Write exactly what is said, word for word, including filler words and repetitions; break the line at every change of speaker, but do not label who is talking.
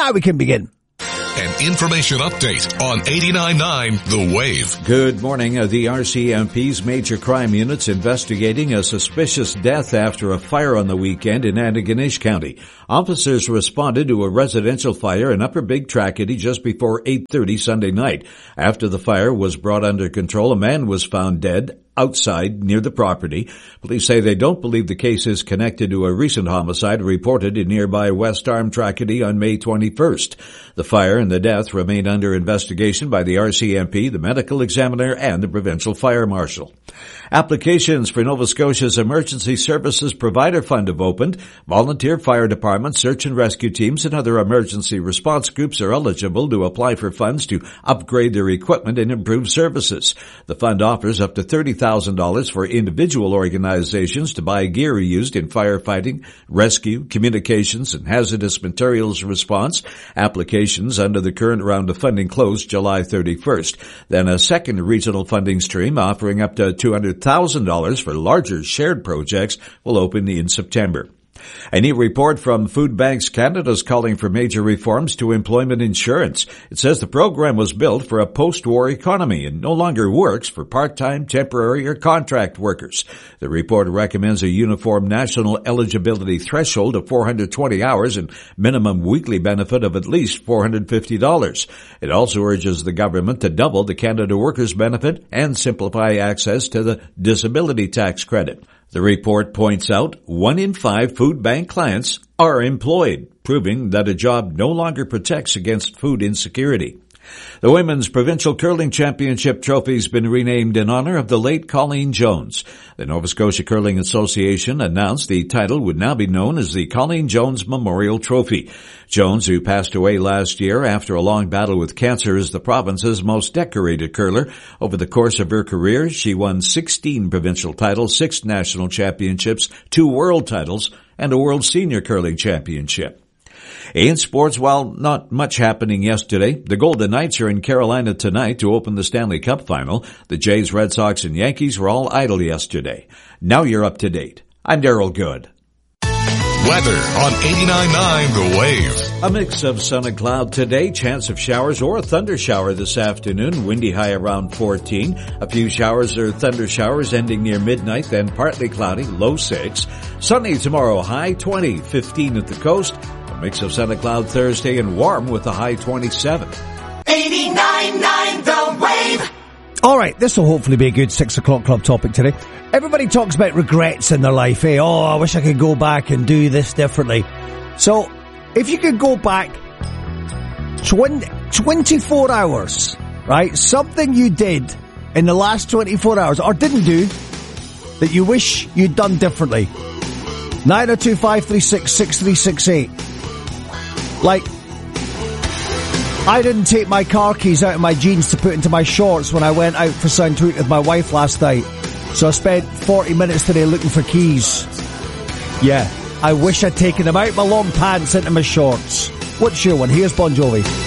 Now we can begin.
An information update on eighty-nine point nine The Wave.
Good morning. Uh, the R C M P's major crime unit's investigating a suspicious death after a fire on the weekend in Antigonish County. Officers responded to a residential fire in Upper Big Tracadie just before eight thirty Sunday night. After the fire was brought under control, a man was found dead outside near the property. Police say they don't believe the case is connected to a recent homicide reported in nearby West Arm Tracadie on May twenty-first. The fire and the death remain under investigation by the R C M P, the medical examiner, and the provincial fire marshal. Applications for Nova Scotia's Emergency Services Provider Fund have opened. Volunteer fire departments, search and rescue teams, and other emergency response groups are eligible to apply for funds to upgrade their equipment and improve services. The fund offers up to thirty thousand dollars for individual organizations to buy gear used in firefighting, rescue, communications, and hazardous materials response. Applications under the current round of funding closed July thirty-first. Then a second regional funding stream offering up to two hundred thousand dollars for larger shared projects will open in September. A new report from Food Banks Canada is calling for major reforms to employment insurance. It says the program was built for a post-war economy and no longer works for part-time, temporary, or contract workers. The report recommends a uniform national eligibility threshold of four hundred twenty hours and minimum weekly benefit of at least four hundred fifty dollars. It also urges the government to double the Canada Workers Benefit and simplify access to the disability tax credit. The report points out one in five food bank clients are employed, proving that a job no longer protects against food insecurity. The Women's Provincial Curling Championship trophy has been renamed in honor of the late Colleen Jones. The Nova Scotia Curling Association announced the title would now be known as the Colleen Jones Memorial Trophy. Jones, who passed away last year after a long battle with cancer, is the province's most decorated curler. Over the course of her career, she won sixteen provincial titles, six national championships, two world titles, and a World Senior Curling Championship. In sports, while not much happening yesterday, the Golden Knights are in Carolina tonight to open the Stanley Cup final. The Jays, Red Sox, and Yankees were all idle yesterday. Now you're up to date. I'm Daryl Good.
Weather on eighty-nine point nine The Wave.
A mix of sun and cloud today, chance of showers or a thunder shower this afternoon, windy high around fourteen. A few showers or thunder showers ending near midnight, then partly cloudy, low six. Sunny tomorrow, high twenty, fifteen at the coast. A mix of sun and cloud Thursday and warm with a high twenty-seven.
eighty-nine point nine The Wave.
All right, this will hopefully be a good six o'clock club topic today. Everybody talks about regrets in their life, eh? Oh, I wish I could go back and do this differently. So, if you could go back twenty, twenty-four hours, right? Something you did in the last twenty-four hours, or didn't do, that you wish you'd done differently. nine oh two, five three six, six three six eight. Like, I didn't take my car keys out of my jeans to put into my shorts when I went out for Sound Tweet with my wife last night. So I spent forty minutes today looking for keys. Yeah, I wish I'd taken them out of my long pants into my shorts. What's your one? Here's Bon Jovi.